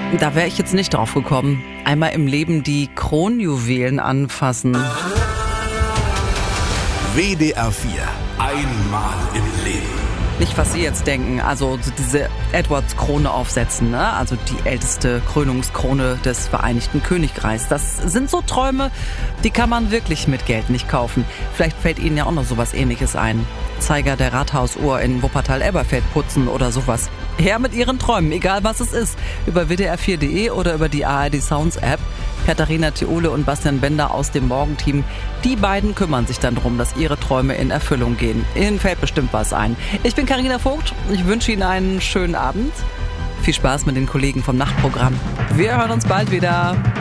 Da wäre ich jetzt nicht drauf gekommen. Einmal im Leben die Kronjuwelen anfassen. WDR 4. Einmal im Leben. Nicht, was Sie jetzt denken, also diese Edwards-Krone aufsetzen, ne? Also die älteste Krönungskrone des Vereinigten Königreichs. Das sind so Träume, die kann man wirklich mit Geld nicht kaufen. Vielleicht fällt Ihnen ja auch noch sowas Ähnliches ein. Zeiger der Rathausuhr in Wuppertal-Elberfeld putzen oder sowas. Her mit Ihren Träumen, egal was es ist. Über WDR4.de oder über die ARD Sounds App. Katharina Theole und Bastian Bender aus dem Morgenteam. Die beiden kümmern sich dann darum, dass ihre Träume in Erfüllung gehen. Ihnen fällt bestimmt was ein. Ich bin Carina Vogt. Ich wünsche Ihnen einen schönen Abend. Viel Spaß mit den Kollegen vom Nachtprogramm. Wir hören uns bald wieder.